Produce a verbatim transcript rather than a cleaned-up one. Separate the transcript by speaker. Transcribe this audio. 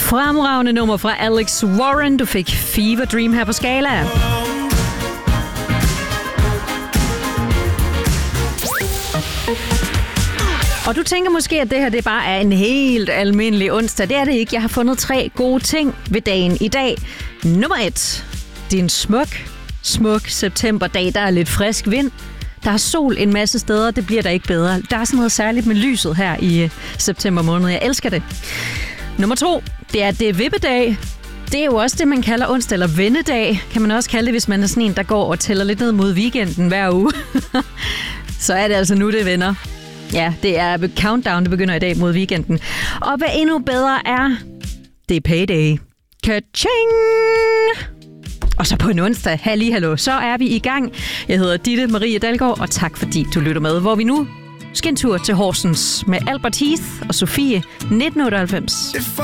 Speaker 1: Fremragende nummer fra Alex Warren. Du fik Fever Dream her på Skala. Og du tænker måske, at det her det bare er en helt almindelig onsdag. Det er det ikke. Jeg har fundet tre gode ting ved dagen i dag. Nummer et. Det er en smuk, smuk septemberdag. Der er lidt frisk vind. Der er sol en masse steder. Det bliver der ikke bedre. Der er sådan noget særligt med lyset her i september måned. Jeg elsker det. Nummer to. Det er, det er vippedag. Det er jo også det, man kalder onsdag eller vendedag. Kan man også kalde det, hvis man er sådan en, der går og tæller lidt ned mod weekenden hver uge. Så er det altså nu, det vender. Ja, det er countdown, det begynder i dag mod weekenden. Og hvad endnu bedre er, det er payday. Ka-ching! Og så på en onsdag, halli hallo, så er vi i gang. Jeg hedder Ditte Marie Dalgaard, og tak fordi du lytter med. Hvor vi nu skal en tur til Horsens med Albert Heath og Sofie nitten otteoghalvfems.